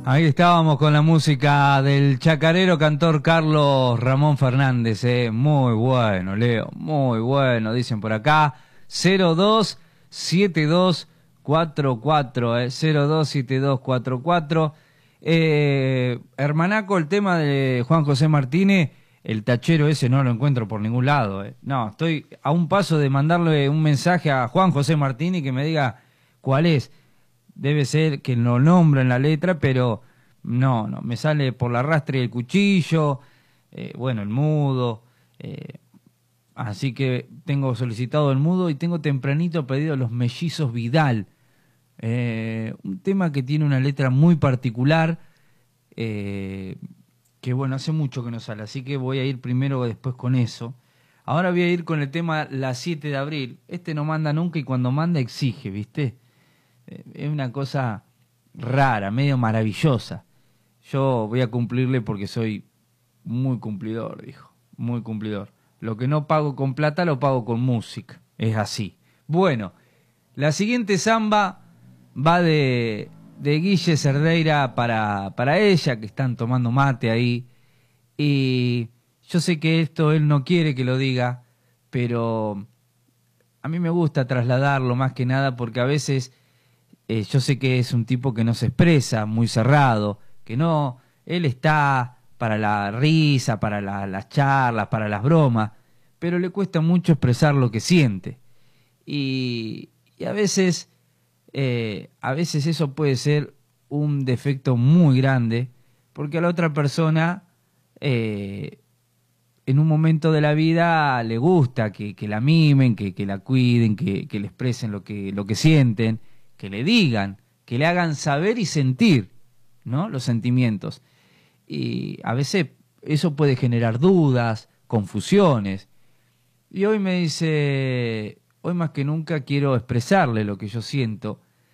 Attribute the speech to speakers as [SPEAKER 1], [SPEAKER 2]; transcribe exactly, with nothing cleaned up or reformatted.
[SPEAKER 1] Ahí estábamos con la música del chacarero cantor Carlos Ramón Fernández, eh. Muy bueno, Leo, muy bueno, dicen por acá. cero dos siete dos cuatro cuatro, eh. cero dos siete dos cuatro cuatro. Eh, hermanaco, el tema de Juan José Martínez, el tachero ese no lo encuentro por ningún lado, eh. No, estoy a un paso de mandarle un mensaje a Juan José Martínez que me diga cuál es. Debe ser que lo nombra en la letra, pero no, no, me sale por la rastre el cuchillo, eh, bueno, el mudo, eh, así que tengo solicitado el mudo y tengo tempranito pedido Los Mellizos Vidal, eh, un tema que tiene una letra muy particular, eh, que bueno, hace mucho que no sale, así que voy a ir primero o después con eso. Ahora voy a ir con el tema La siete de abril, este no manda nunca y cuando manda exige, ¿viste? Es una cosa rara, medio maravillosa. Yo voy a cumplirle porque soy muy cumplidor, dijo. Muy cumplidor. Lo que no pago con plata lo pago con música. Es así. Bueno, la siguiente samba va de, de Guille Cerdeira para, para ella, que están tomando mate ahí. Y yo sé que esto él no quiere que lo diga, pero a mí me gusta trasladarlo más que nada porque a veces... Eh, yo sé que es un tipo que no se expresa, muy cerrado, que no, él está para la risa, para la, las charlas, para las bromas, pero le cuesta mucho expresar lo que siente. Y, y a veces, eh, a veces eso puede ser un defecto muy grande, porque a la otra persona, eh, en un momento de la vida le gusta que, que la mimen, que, que la cuiden, que, que le expresen lo que, lo que sienten, que le digan, que le hagan saber y sentir, ¿no? Los sentimientos. Y a veces eso puede generar dudas, confusiones. Y hoy me dice, hoy más que nunca quiero expresarle lo que yo siento.